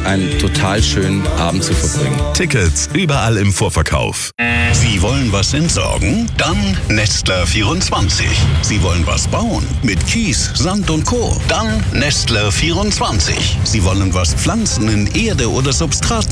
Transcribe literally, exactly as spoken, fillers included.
einen total schönen Abend zu verbringen. Tickets überall im Vorverkauf. Sie wollen was entsorgen? Dann Nestler vierundzwanzig. Sie wollen was bauen? Mit Kies, Sand und Co. Dann Nestler vierundzwanzig. Sie wollen was pflanzen in Erde oder Substrat?